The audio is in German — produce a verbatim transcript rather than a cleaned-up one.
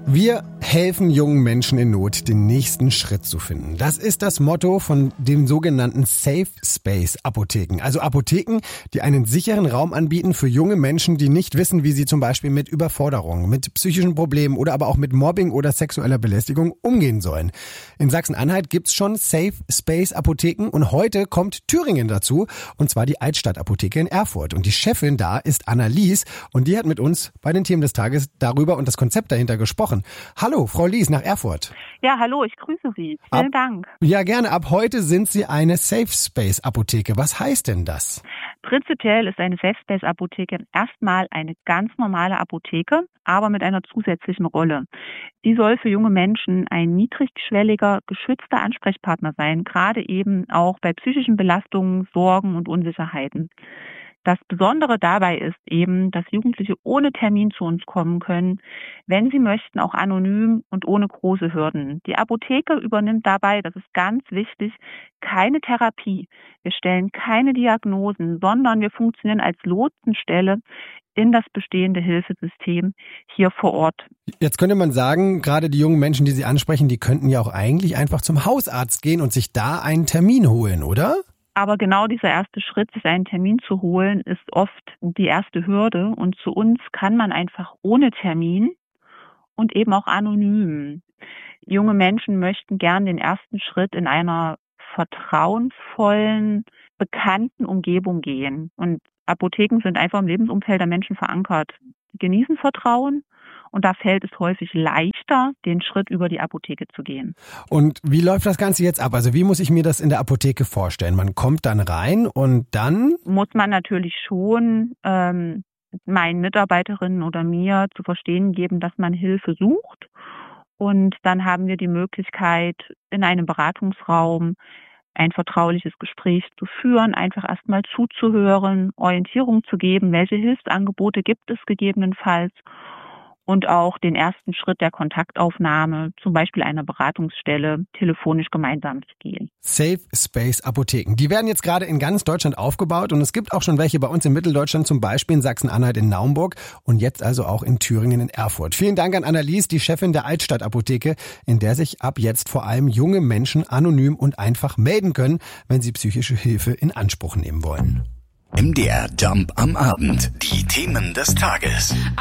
Wir helfen jungen Menschen in Not, den nächsten Schritt zu finden. Das ist das Motto von den sogenannten Safe Space Apotheken. Also Apotheken, die einen sicheren Raum anbieten für junge Menschen, die nicht wissen, wie sie zum Beispiel mit Überforderungen, mit psychischen Problemen oder aber auch mit Mobbing oder sexueller Belästigung umgehen sollen. In Sachsen-Anhalt gibt's schon Safe Space Apotheken und heute kommt Thüringen dazu, und zwar die Altstadt Apotheke in Erfurt. Und die Chefin da ist Anna Lies und die hat mit uns bei den Themen des Tages darüber und das Konzept dahinter gesprochen. Hallo, Frau Lies nach Erfurt. Ja, hallo, ich grüße Sie. Vielen ab, Dank. Ja, gerne. Ab heute sind Sie eine Safe Space Apotheke. Was heißt denn das? Prinzipiell ist eine Safe Space Apotheke erstmal eine ganz normale Apotheke, aber mit einer zusätzlichen Rolle. Die soll für junge Menschen ein niedrigschwelliger, geschützter Ansprechpartner sein, gerade eben auch bei psychischen Belastungen, Sorgen und Unsicherheiten. Das Besondere dabei ist eben, dass Jugendliche ohne Termin zu uns kommen können, wenn sie möchten, auch anonym und ohne große Hürden. Die Apotheke übernimmt dabei, das ist ganz wichtig, keine Therapie. Wir stellen keine Diagnosen, sondern wir funktionieren als Lotsenstelle in das bestehende Hilfesystem hier vor Ort. Jetzt könnte man sagen, gerade die jungen Menschen, die Sie ansprechen, die könnten ja auch eigentlich einfach zum Hausarzt gehen und sich da einen Termin holen, oder? Aber genau dieser erste Schritt, sich einen Termin zu holen, ist oft die erste Hürde. Und zu uns kann man einfach ohne Termin und eben auch anonym. Junge Menschen möchten gern den ersten Schritt in einer vertrauensvollen, bekannten Umgebung gehen. Und Apotheken sind einfach im Lebensumfeld der Menschen verankert. Die genießen Vertrauen. Und da fällt es häufig leichter, den Schritt über die Apotheke zu gehen. Und wie läuft das Ganze jetzt ab? Also wie muss ich mir das in der Apotheke vorstellen? Man kommt dann rein und dann? Muss man natürlich schon ähm, meinen Mitarbeiterinnen oder mir zu verstehen geben, dass man Hilfe sucht. Und dann haben wir die Möglichkeit, in einem Beratungsraum ein vertrauliches Gespräch zu führen, einfach erstmal zuzuhören, Orientierung zu geben, welche Hilfsangebote gibt es gegebenenfalls. Und auch den ersten Schritt der Kontaktaufnahme, zum Beispiel einer Beratungsstelle, telefonisch gemeinsam zu gehen. Safe Space Apotheken. Die werden jetzt gerade in ganz Deutschland aufgebaut und es gibt auch schon welche bei uns in Mitteldeutschland, zum Beispiel in Sachsen-Anhalt in Naumburg und jetzt also auch in Thüringen in Erfurt. Vielen Dank an Anna Lies, die Chefin der Altstadt Apotheke, in der sich ab jetzt vor allem junge Menschen anonym und einfach melden können, wenn sie psychische Hilfe in Anspruch nehmen wollen. M D R Jump am Abend. Die Themen des Tages.